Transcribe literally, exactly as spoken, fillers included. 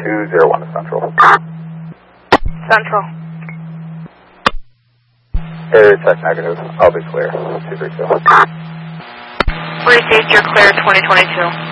two zero one to Central. Central. Area check negative. I'll be clear. two three two. Received, you're clear, twenty twenty-two.